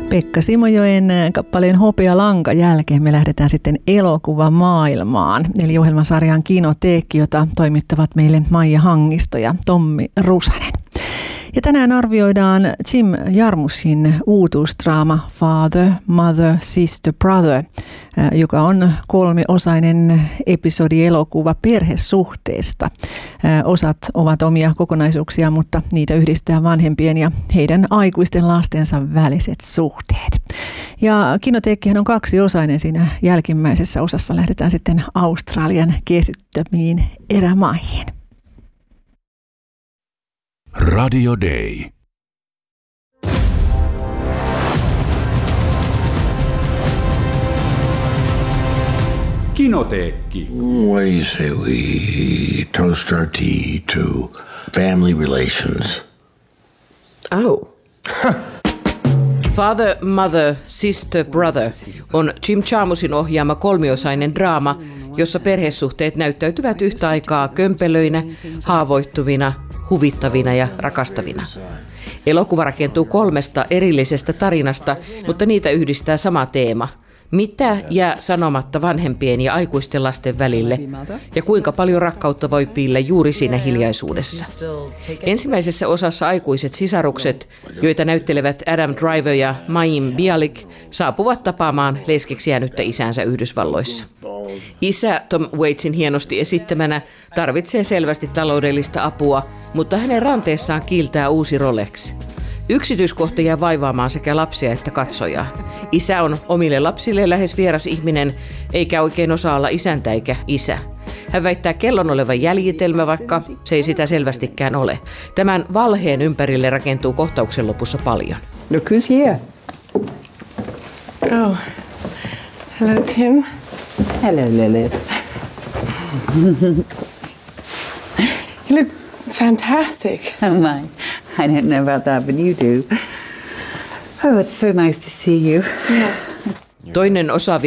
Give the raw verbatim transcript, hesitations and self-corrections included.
Pekka Simojoen kappaleen Hopea lanka jälkeen me lähdetään sitten elokuvamaailmaan, eli ohjelmasarjan Kinoteekki, jota toimittavat meille Maija Hangisto ja Tommi Rusanen. Ja tänään arvioidaan Jim Jarmusin uutuusdraama Father, Mother, Sister, Brother, joka on kolmiosainen episodielokuva perhesuhteesta. Osat ovat omia kokonaisuuksia, mutta niitä yhdistää vanhempien ja heidän aikuisten lastensa väliset suhteet. Ja Kinoteekkihan on kaksiosainen. Siinä jälkimmäisessä osassa lähdetään sitten Australian kesyttämiin erämaihin. Radio Day. Kinoteekki. What do you say we toast our tea to family relations? Oh. Father, Mother, Sister, Brother on Jim Jarmusin ohjaama kolmiosainen draama, jossa perhesuhteet näyttäytyvät yhtä aikaa kömpelöinä, haavoittuvina, huvittavina ja rakastavina. Elokuva rakentuu kolmesta erillisestä tarinasta, mutta niitä yhdistää sama teema. Mitä jää sanomatta vanhempien ja aikuisten lasten välille ja kuinka paljon rakkautta voi piillä juuri siinä hiljaisuudessa. Ensimmäisessä osassa aikuiset sisarukset, joita näyttelevät Adam Driver ja Mayim Bialik, saapuvat tapaamaan leskeksi jäänyttä isänsä Yhdysvalloissa. Isä Tom Waitsin hienosti esittämänä tarvitsee selvästi taloudellista apua, mutta hänen ranteessaan kiiltää uusi Rolex. Yksityiskohta jää vaivaamaan sekä lapsia että katsojaa. Isä on omille lapsille lähes vieras ihminen, eikä oikein osaa olla isäntä eikä isä. Hän väittää kellon olevan jäljitelmä, vaikka se ei sitä selvästikään ole. Tämän valheen ympärille rakentuu kohtauksen lopussa paljon. Look who's here. Oh, hello Tim. Hello Lily. You look fantastic. Oh my, I don't know about that, but you do. Oh, it's so nice to see you. Yeah. Toinen osa